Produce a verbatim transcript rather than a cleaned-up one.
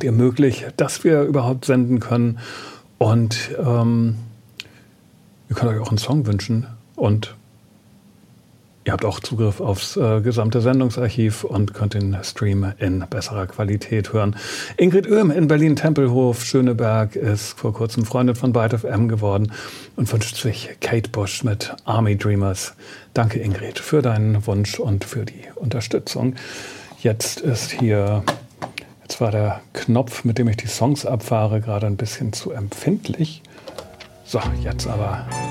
macht ihr möglich, dass wir überhaupt senden können. Und ähm, ihr könnt euch auch einen Song wünschen. Und ihr habt auch Zugriff aufs äh, gesamte Sendungsarchiv und könnt den Stream in besserer Qualität hören. Ingrid Oehm in Berlin-Tempelhof-Schöneberg ist vor kurzem Freundin von Byte F M geworden und wünscht sich Kate Bush mit Army Dreamers. Danke, Ingrid, für deinen Wunsch und für die Unterstützung. Jetzt ist hier, jetzt war der Knopf, mit dem ich die Songs abfahre, gerade ein bisschen zu empfindlich. So, jetzt aber